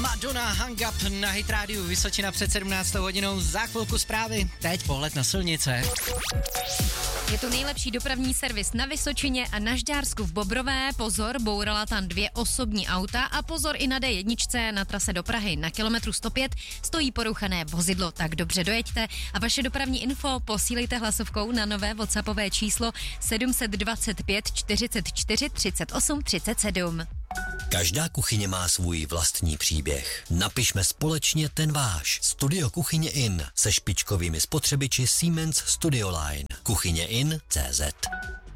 Madonna Hang Up na Hit Radio Vysočina před 17. hodinou. Za chvilku zprávy, teď pohled na silnice. Je tu nejlepší dopravní servis na Vysočině a na Žďársku v Bobrové. Pozor, bourala tam 2 osobní auta a pozor i na D1 na trase do Prahy. Na kilometru 105 stojí poruchané vozidlo, tak dobře dojeďte a vaše dopravní info posílejte hlasovkou na nové WhatsAppové číslo 725 44 38 37. Každá kuchyně má svůj vlastní příběh. Napišme společně ten váš. Studio Kuchyně In se špičkovými spotřebiči Siemens Studioline. Kuchyně In.cz